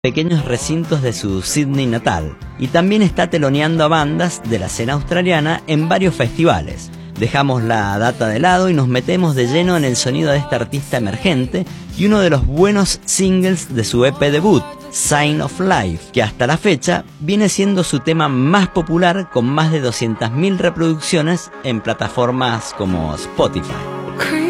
pequeños recintos de su Sydney natal, y también está teloneando a bandas de la escena australiana en varios festivales. Dejamos la data de lado y nos metemos de lleno en el sonido de este artista emergente y uno de los buenos singles de su EP debut, Sign of Life, que hasta la fecha viene siendo su tema más popular, con más de 200.000 reproducciones en plataformas como Spotify.